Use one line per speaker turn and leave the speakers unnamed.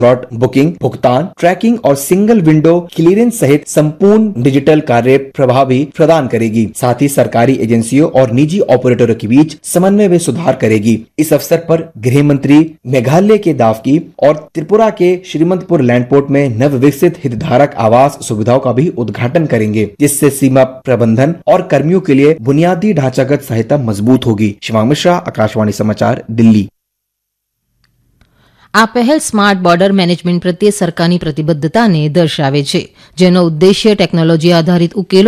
Slot booking, भुगतान, trekking और single window clearance सहित संपूर्ण डिजिटल कार्य प्रभावी प्रदान करेगी। साथ ही सरकारी एजेंसियों और निजी ऑपरेटरों के बीच समन्वय में सुधार करेगी। इस अवसर पर गृह मंत्री मेघालय के दावकी और त्रिपुरा के श्रीमंतपुर लैंडपोर्ट में नवविकसित हितधारक आवास सुविधाओं का भी उद्घाटन करेंगे, जिससे सीमा प्रबंधन और कर्मियों के लिए बुनियादी ढांचागत सहायता मजबूत होगी। शिवांग मिश्रा, आकाशवाणी समाचार, दिल्ली।
આ પહેલ સ્માર્ટ બોર્ડર મેનેજમેન્ટ પ્રત્યે સરકારની પ્રતિબદ્ધતાને દર્શાવે છે, જેનો ઉદ્દેશ્ય ટેકનોલોજી આધારિત ઉકેલો